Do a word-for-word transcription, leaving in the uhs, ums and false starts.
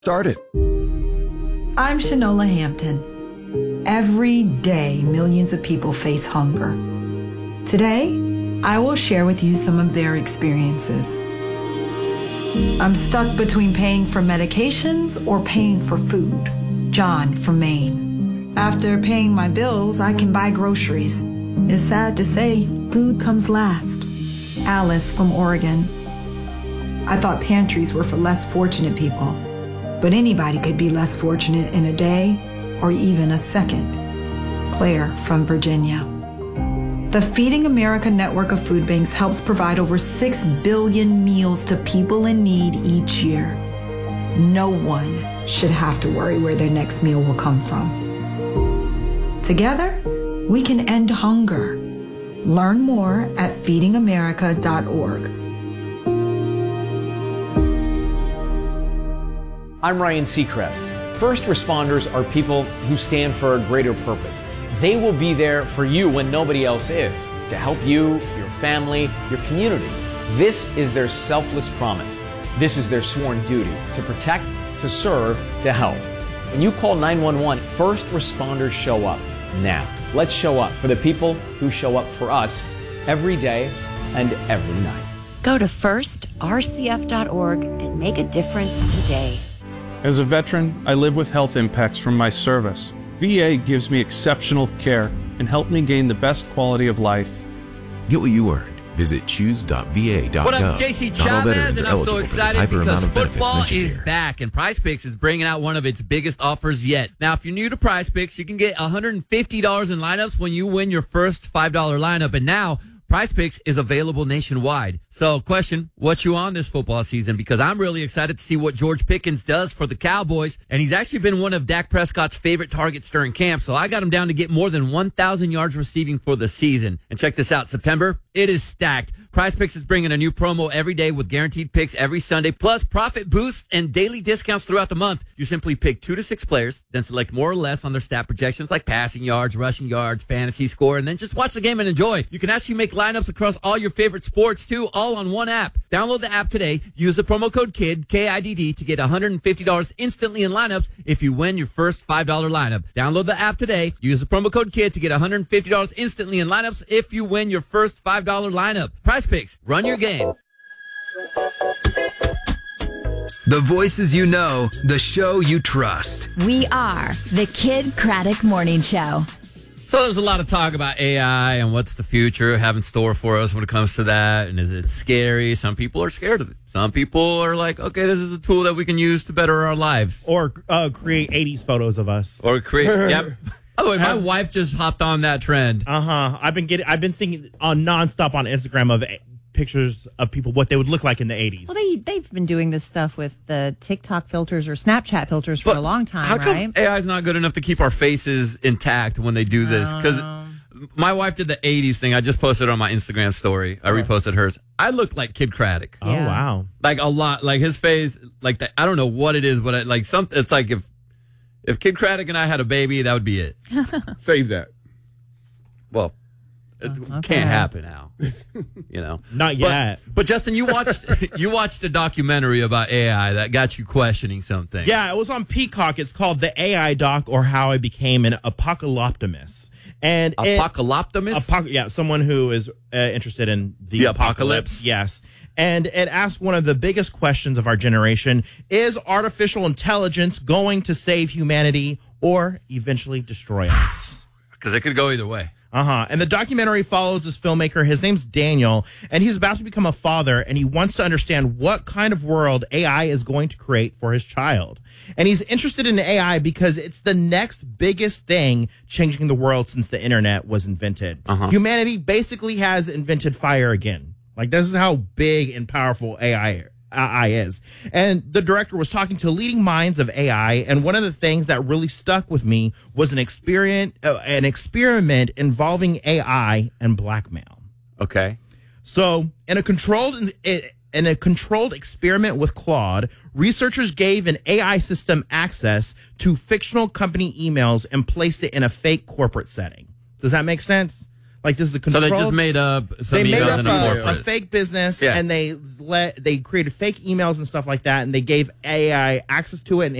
Start it. I'm Shanola Hampton. Every day, millions of people face hunger. Today, I will share with you some of their experiences. I'm stuck between paying for medications or paying for food. John from Maine. After paying my bills, I can buy groceries. It's sad to say, food comes last. Alice from Oregon. I thought pantries were for less fortunate people, but anybody could be less fortunate in a day or even a second. Claire from Virginia. The Feeding America network of food banks helps provide over six billion meals to people in need each year. No one should have to worry where their next meal will come from. Together, we can end hunger. Learn more at feeding america dot org. I'm Ryan Seacrest. First responders are people who stand for a greater purpose. They will be there for you when nobody else is, to help you, your family, your community. This is their selfless promise. This is their sworn duty, to protect, to serve, to help. When you call nine one one, first responders show up now. Let's show up for the people who show up for us every day and every night. Go to first r c f dot org and make a difference today. As a veteran, I live with health impacts from my service. V A gives me exceptional care and helped me gain the best quality of life. Get what you earned. Visit choose dot v a dot gov. What up, it's J C Chavez, and I'm so excited because football is back, and PrizePicks is bringing out one of its biggest offers yet. Now, if you're new to PrizePicks, you can get one hundred fifty dollars in lineups when you win your first five dollar lineup, and now PrizePicks is available nationwide. So, question, what you on this football season? Because I'm really excited to see what George Pickens does for the Cowboys. And he's actually been one of Dak Prescott's favorite targets during camp. So I got him down to get more than one thousand yards receiving for the season. And check this out. September, it is stacked. PrizePicks is bringing a new promo every day with guaranteed picks every Sunday, plus profit boosts and daily discounts throughout the month. You simply pick two to six players, then select more or less on their stat projections like passing yards, rushing yards, fantasy score, and then just watch the game and enjoy. You can actually make lineups across all your favorite sports too, all on one app. Download the app today. Use the promo code KID, K I D D, to get one hundred fifty dollars instantly in lineups if you win your first five dollar lineup. Download the app today. Use the promo code KID to get one hundred fifty dollars instantly in lineups if you win your first five dollar lineup. PrizePicks, run your game. The voices you know, the show you trust. We are the Kid Craddock Morning Show. So there's a lot of talk about A I and what's the future have in store for us when it comes to that. And is it scary? Some people are scared of it. Some people are like, okay, this is a tool that we can use to better our lives. Or uh, create eighties photos of us. Or create, yep. By the way, my wife just hopped on that trend. Uh-huh. I've been getting, I've been seeing on nonstop on Instagram of pictures of people, what they would look like in the eighties. Well, they, they've been doing this stuff with the TikTok filters or Snapchat filters for but a long time, how right? come A I is not good enough to keep our faces intact when they do this? Because my wife did the eighties thing. I just posted it on my Instagram story. I oh. reposted hers. I looked like Kid Craddock. Oh, yeah. Wow. Like a lot. Like his face, like the, I don't know what it is, but it, like some, it's like if if Kid Craddock and I had a baby, that would be it. Save that. Well, it oh, okay. can't happen now. You know, not yet. But, but Justin, you watched you watched a documentary about A I that got you questioning something. Yeah, it was on Peacock. It's called The A I Doc, or How I Became an Apocalyptimist. And Apocalyptimist? Apoc- yeah, someone who is uh, interested in the, the apocalypse. apocalypse. Yes. And it asked one of the biggest questions of our generation: is artificial intelligence going to save humanity or eventually destroy us? Because it could go either way. Uh-huh. And the documentary follows this filmmaker. His name's Daniel, and he's about to become a father, and he wants to understand what kind of world A I is going to create for his child. And he's interested in A I because it's the next biggest thing changing the world since the internet was invented. Uh-huh. Humanity basically has invented fire again. Like, this is how big and powerful A I A I is. And the director was talking to leading minds of A I, and one of the things that really stuck with me was an experiment, uh, an experiment involving A I and blackmail. Okay. So, in a controlled in a controlled experiment with Claude, researchers gave an A I system access to fictional company emails and placed it in a fake corporate setting. Does that make sense? Like this is a So controlled. they just made up some they made emails up and a a, corporate. a fake business, Yeah. and they let they created fake emails and stuff like that, and they gave A I access to it and